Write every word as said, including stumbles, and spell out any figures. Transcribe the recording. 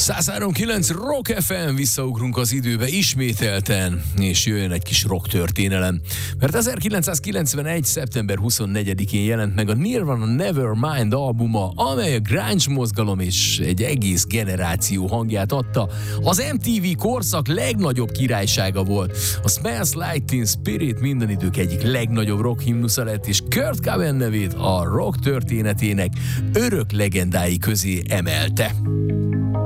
száz három kilenc Rock ef em, visszaugrunk az időbe ismételten, és jöjjön egy kis rock történelem. Mert ezerkilencszázkilencvenegy. szeptember huszonnegyedikén jelent meg a Nirvana Nevermind albuma, amely a grunge mozgalom és egy egész generáció hangját adta. Az em té vé korszak legnagyobb királysága volt. A Smells Like Teen Spirit minden idők egyik legnagyobb rock himnusza lett, és Kurt Cobain nevét a rock történetének örök legendái közé emelte.